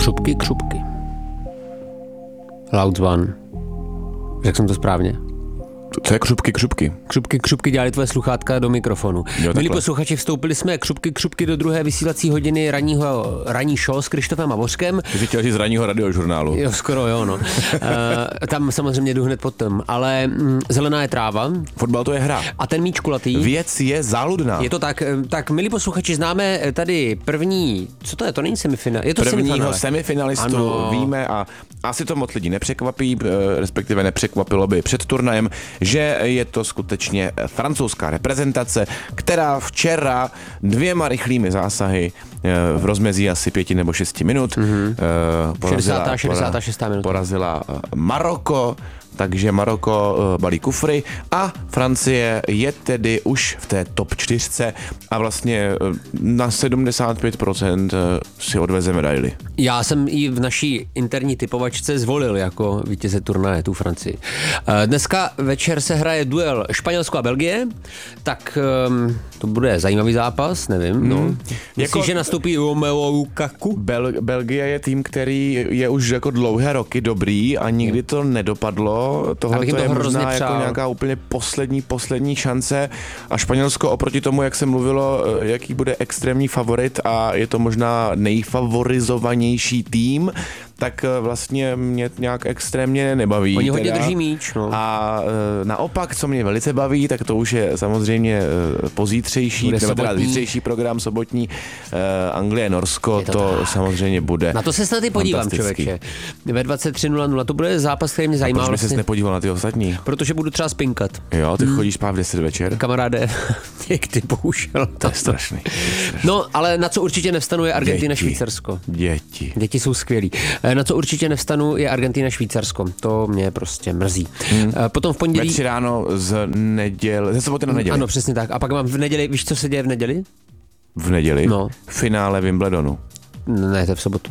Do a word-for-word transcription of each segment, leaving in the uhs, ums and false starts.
Křupky, křupky. Loud One. Řekl jsem to správně? Co je křupky, křupky? Křupky, křupky dělali tvoje sluchátka do mikrofonu. Jo, milí posluchači, vstoupili jsme křupky, křupky do druhé vysílací hodiny ranního, ranní show s Krištofem a Vořkem. Ty jsi chtěl říct z ranního radiožurnálu. Jo, skoro jo, no. uh, tam samozřejmě jdu hned potom, ale mm, zelená je tráva. Fotbal to je hra. A ten míč kulatý. Věc je záludná. Je to tak, tak milí posluchači, známe tady první, co to je, to není semifinál, je to Prvního semifinále. semifinalistu Ano. víme a asi to moc lidí nepřekvapí, respektive nepřekvapilo by před turnajem, že je to skutečně francouzská reprezentace, která včera dvěma rychlými zásahy v rozmezí asi pěti nebo šesti minut mm-hmm. porazila, šedesátá šedesátá šestá minuta. porazila Maroko, takže Maroko balí kufry a Francie je tedy už v té top čtyřce a vlastně na sedmdesát pět procent si odveze medaili. Já jsem i v naší interní typovačce zvolil jako vítěze turnaje tu Francii. Dneska večer se hraje duel Španělsko a Belgie, tak um, to bude zajímavý zápas, nevím. No. Hmm. Myslíš, jako, že nastoupí Romelu Lukaku? Bel- Belgie je tým, který je už jako dlouhé roky dobrý a nikdy to nedopadlo. Tohle to je možná jako nějaká úplně poslední, poslední šance a Španělsko oproti tomu, jak se mluvilo, jaký bude extrémní favorit a je to možná nejfavorizovanější tým, tak vlastně mě nějak extrémně nebaví. Oni hodně teda. drží míč. No. A e, naopak, co mě velice baví, tak to už je samozřejmě e, pozítřejší, nebo teda zítřejší program sobotní e, Anglie, Norsko, to, to samozřejmě bude. Na to se snad i podívám, člověče. Ve dvacet tři nula nula to bude zápas, který mě zajímá. A proč vlastně, jsi nepodíval na ty ostatní? Protože budu třeba spinkat. Jo, ty hmm. chodíš spát v deset večer? Kamaráde, někdy bohužel. To je strašný. No, ale na co určitě nevstanu je Argentina, Švýcarsko. Děti. Děti jsou skvělí. Na co určitě nevstanu je Argentina, Švýcarsko. To mě prostě mrzí. Hmm. Potom v pondělí... Ve tři ráno z neděle, ze soboty na neděli. Ano, přesně tak. A pak mám v neděli, víš, co se děje v neděli? V neděli? No. Finále Wimbledonu. Ne, to je v sobotu.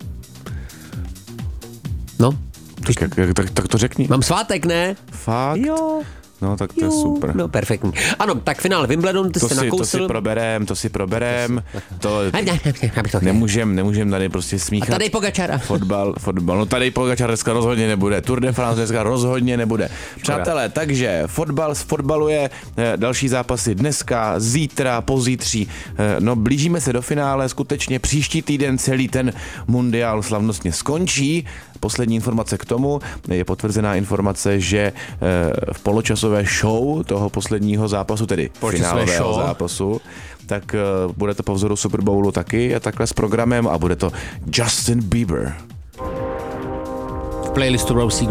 No. Tak, tak, tak, tak to řekni. Mám svátek, ne? Fakt? Jo. No, tak to jo, je super. No, perfektní. Ano, tak finále Wimbledon, ty to jste si, nakousl. To si proberem, to si proberem. To, to nemůžem, nemůžem tady prostě smíchat. A tady Pogačara. Fotbal, fotbal. No tady Pogačar dneska rozhodně nebude. Tour de France dneska rozhodně nebude. Přátelé, takže fotbal z fotbalu je další zápasy dneska, zítra, pozítří. No, blížíme se do finále, skutečně příští týden celý ten mundiál slavnostně skončí. Poslední informace k tomu je potvrzená informace, že v poločasové show toho posledního zápasu, tedy finálového zápasu, tak bude to po vzoru Super Bowlu taky a takhle s programem a bude to Justin Bieber. V playlistu Rosie